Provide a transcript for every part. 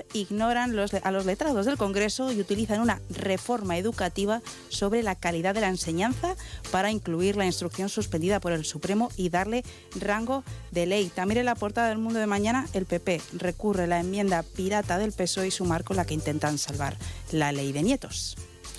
Popular ignoran a los letrados del Congreso y utilizan una reforma educativa sobre la calidad de la enseñanza para incluir la instrucción suspendida por el Supremo y darle rango de ley. También en la portada del Mundo de Mañana, el PP recurre a la enmienda pirata del PSOE y Sumar con la que intentan salvar la ley de nietos.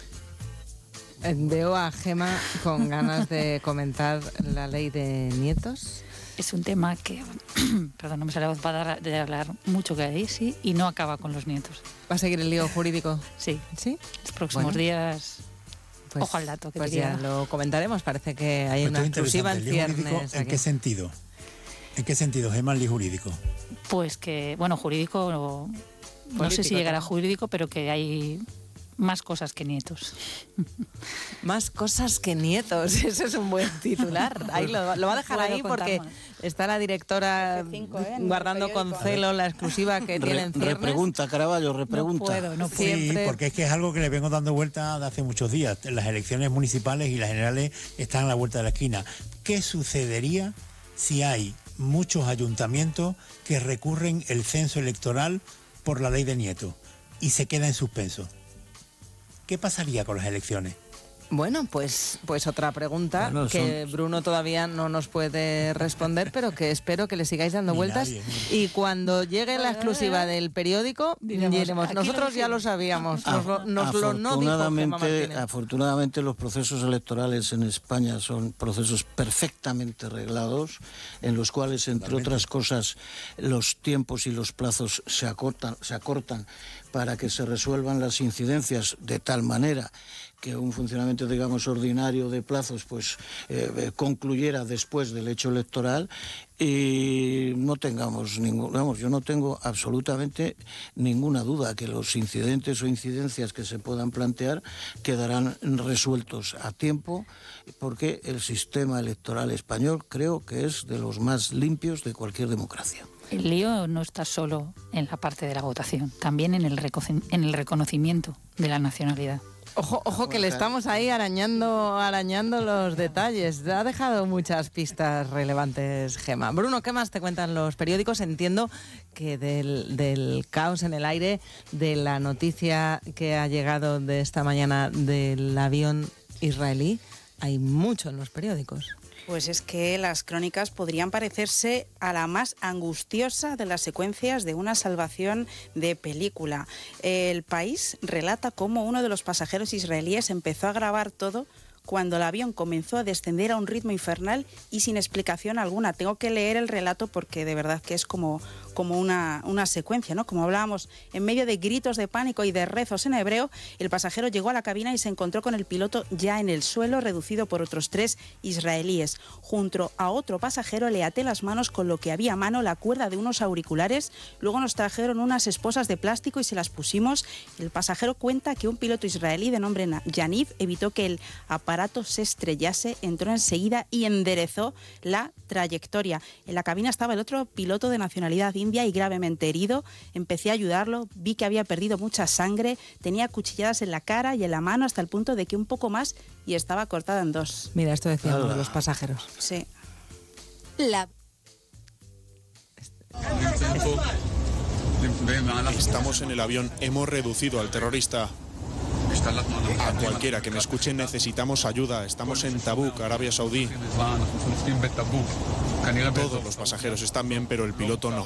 Veo a Gema con ganas de comentar la ley de nietos. Es un tema que, perdón, no me sale la voz, va de hablar mucho que hay, sí, y no acaba con los nietos. ¿Va a seguir el lío jurídico? Sí. ¿Sí? Los próximos días, pues, ojo al dato. Que pues diría. ya lo comentaremos, parece que hay una exclusiva en ciernes. ¿En qué sentido? ¿En qué sentido, Gema, el lío jurídico? Pues que, bueno, jurídico, no sé si llegará a jurídico, pero que hay más cosas que nietos. Más cosas que nietos, ese es un buen titular. Ahí lo va a dejar ahí porque está la directora guardando con celo la exclusiva que tienen ciernes. Repregunta, Caraballo, repregunta. No puedo. Sí, porque es que es algo que le vengo dando vuelta de hace muchos días. Las elecciones municipales y las generales están a la vuelta de la esquina. ¿Qué sucedería si hay muchos ayuntamientos que recurren el censo electoral por la ley de nietos y se queda en suspenso? ¿Qué pasaría con las elecciones? Bueno, pues otra pregunta que Bruno todavía no nos puede responder, pero que espero que le sigáis dando vueltas. Y cuando llegue la exclusiva del periódico, diremos, nosotros ya lo sabíamos, nos lo no dijo Gemma Martínez. Afortunadamente los procesos electorales en España son procesos perfectamente reglados, en los cuales, entre otras cosas, los tiempos y los plazos se acortan para que se resuelvan las incidencias de tal manera que un funcionamiento, digamos, ordinario de plazos pues concluyera después del hecho electoral y no tengamos yo no tengo absolutamente ninguna duda que los incidentes o incidencias que se puedan plantear quedarán resueltos a tiempo, porque el sistema electoral español creo que es de los más limpios de cualquier democracia. El lío no está solo en la parte de la votación, también en el reconocimiento de la nacionalidad. Ojo que le estamos ahí arañando los detalles. Ha dejado muchas pistas relevantes, Gema. Bruno, ¿qué más te cuentan los periódicos? Entiendo que del caos en el aire, de la noticia que ha llegado de esta mañana del avión israelí, hay mucho en los periódicos. Pues es que las crónicas podrían parecerse a la más angustiosa de las secuencias de una salvación de película. El País relata cómo uno de los pasajeros israelíes empezó a grabar todo cuando el avión comenzó a descender a un ritmo infernal y sin explicación alguna. Tengo que leer el relato porque de verdad que es como una secuencia, ¿no? Como hablábamos, en medio de gritos de pánico y de rezos en hebreo, el pasajero llegó a la cabina y se encontró con el piloto ya en el suelo, reducido por otros 3 israelíes. Junto a otro pasajero le até las manos con lo que había a mano, la cuerda de unos auriculares. Luego nos trajeron unas esposas de plástico y se las pusimos. El pasajero cuenta que un piloto israelí de nombre Yaniv evitó que el aparato se estrellase, entró enseguida y enderezó la trayectoria. En la cabina estaba el otro piloto de nacionalidad india y gravemente herido. Empecé a ayudarlo, vi que había perdido mucha sangre, tenía cuchilladas en la cara y en la mano hasta el punto de que un poco más y estaba cortada en 2. Mira, esto decíamos de los pasajeros. Sí. Estamos en el avión, hemos reducido al terrorista. A cualquiera que me escuche, necesitamos ayuda. Estamos en Tabuk, Arabia Saudí. Todos los pasajeros están bien, pero el piloto no.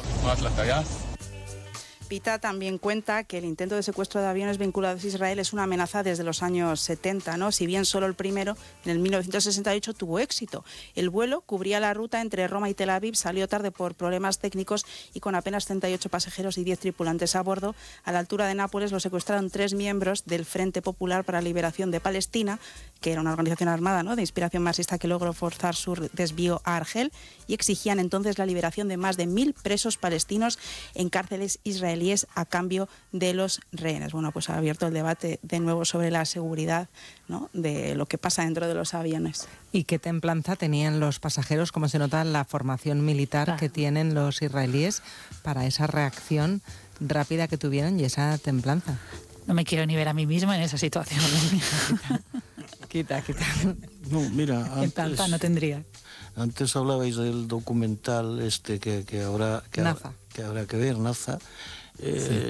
Pita también cuenta que el intento de secuestro de aviones vinculados a Israel es una amenaza desde los años 70, ¿no? Si bien solo el primero, en el 1968, tuvo éxito. El vuelo cubría la ruta entre Roma y Tel Aviv, salió tarde por problemas técnicos y con apenas 38 pasajeros y 10 tripulantes a bordo. A la altura de Nápoles lo secuestraron 3 miembros del Frente Popular para la Liberación de Palestina, que era una organización armada, ¿no?, de inspiración marxista que logró forzar su desvío a Argel, y exigían entonces la liberación de más de 1.000 presos palestinos en cárceles israelíes a cambio de los rehenes. Bueno, pues ha abierto el debate de nuevo sobre la seguridad, ¿no?, de lo que pasa dentro de los aviones. ¿Y qué templanza tenían los pasajeros, como se nota en la formación militar que tienen los israelíes para esa reacción rápida que tuvieron y esa templanza? No me quiero ni ver a mí misma en esa situación. Quita. No, mira, Templanza no tendría. Antes hablabais del documental que habrá que ver, Naza. Sí.